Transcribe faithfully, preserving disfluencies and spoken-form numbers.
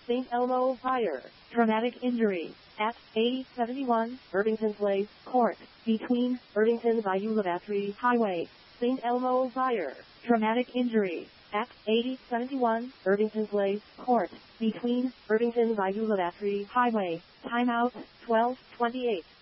Saint Elmo fire. Traumatic injury. At eighty seventy-one, Irvington Place, Court, between Irvington Bayulavatri Highway. Saint Elmo fire. Traumatic injury. At eighty seventy-one, Irvington Place, Court, between Irvington Bayulavatri Highway. Timeout, twelve twenty-eight.